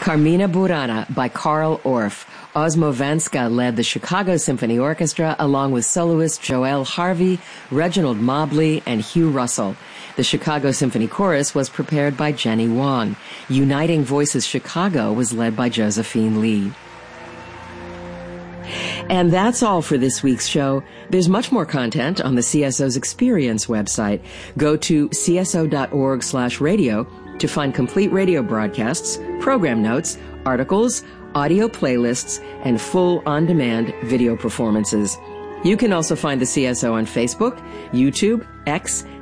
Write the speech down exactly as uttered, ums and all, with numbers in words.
Carmina Burana by Carl Orff. Osmo Vanska led the Chicago Symphony Orchestra along with soloist Joel Harvey, Reginald Mobley, and Hugh Russell. The Chicago Symphony Chorus was prepared by Jenny Wong. Uniting Voices Chicago was led by Josephine Lee. And that's all for this week's show. There's much more content on the C S O's Experience website. Go to c s o dot org slash radio to find complete radio broadcasts, program notes, articles, audio playlists, and full on-demand video performances. You can also find the C S O on Facebook, YouTube, X,